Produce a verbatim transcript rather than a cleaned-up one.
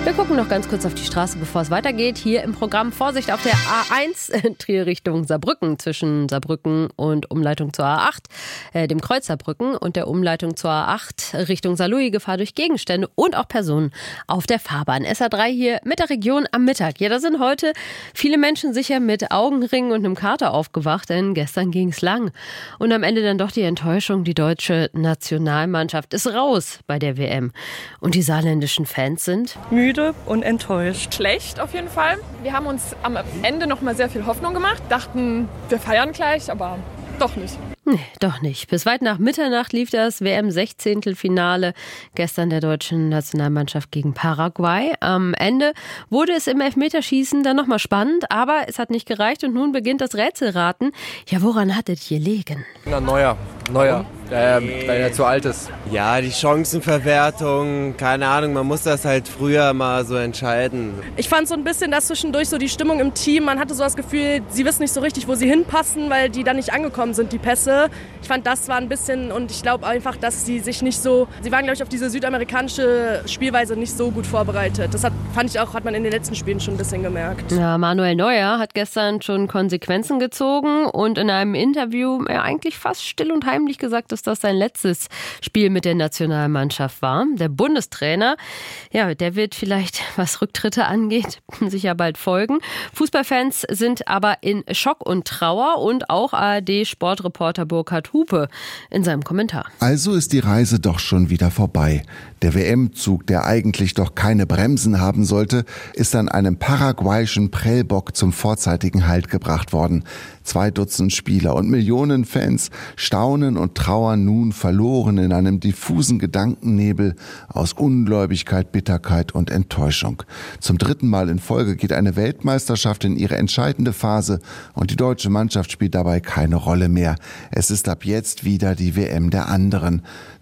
Wir gucken noch ganz kurz auf die Straße, bevor es weitergeht. Hier im Programm Vorsicht auf der A eins, Trier Richtung Saarbrücken, zwischen Saarbrücken und Umleitung zur A acht, äh, dem Kreuz Saarbrücken und der Umleitung zur A acht Richtung Saarlouis, Gefahr durch Gegenstände und auch Personen auf der Fahrbahn. S A drei hier mit der Region am Mittag. Ja, da sind heute viele Menschen sicher mit Augenringen und einem Kater aufgewacht, denn gestern ging es lang. Und am Ende dann doch die Enttäuschung, die deutsche Nationalmannschaft ist raus bei der W M. Und die saarländischen Fans sind müde und enttäuscht. Schlecht auf jeden Fall. Wir haben uns am Ende noch mal sehr viel Hoffnung gemacht, dachten, wir feiern gleich, aber doch nicht. Nee, doch nicht. Bis weit nach Mitternacht lief das W M-Sechzehntelfinale gestern der deutschen Nationalmannschaft gegen Paraguay. Am Ende wurde es im Elfmeterschießen dann nochmal spannend, aber es hat nicht gereicht und nun beginnt das Rätselraten. Ja, woran hat es gelegen? Na, Neuer. Neuer. Ähm, weil er zu alt ist. Ja, die Chancenverwertung, keine Ahnung, man muss das halt früher mal so entscheiden. Ich fand so ein bisschen das zwischendurch so die Stimmung im Team. Man hatte so das Gefühl, sie wissen nicht so richtig, wo sie hinpassen, weil die da nicht angekommen sind, die Pässe. Ich fand, das war ein bisschen, und ich glaube einfach, dass sie sich nicht so, sie waren, glaube ich, auf diese südamerikanische Spielweise nicht so gut vorbereitet. Das hat, fand ich auch, hat man in den letzten Spielen schon ein bisschen gemerkt. Ja, Manuel Neuer hat gestern schon Konsequenzen gezogen und in einem Interview ja, eigentlich fast still und heimlich gesagt, dass das sein letztes Spiel mit der Nationalmannschaft war. Der Bundestrainer, ja, der wird vielleicht, was Rücktritte angeht, sicher bald folgen. Fußballfans sind aber in Schock und Trauer und auch A R D-Sportreporter Burkhard Hupe in seinem Kommentar. Also ist die Reise doch schon wieder vorbei. Der W M-Zug, der eigentlich doch keine Bremsen haben sollte, ist an einem paraguayischen Prellbock zum vorzeitigen Halt gebracht worden. Zwei Dutzend Spieler und Millionen Fans staunen und trauern nun verloren in einem diffusen Gedankennebel aus Ungläubigkeit, Bitterkeit und Enttäuschung. Zum dritten Mal in Folge geht eine Weltmeisterschaft in ihre entscheidende Phase und die deutsche Mannschaft spielt dabei keine Rolle mehr. Es ist ab jetzt wieder die W M der anderen.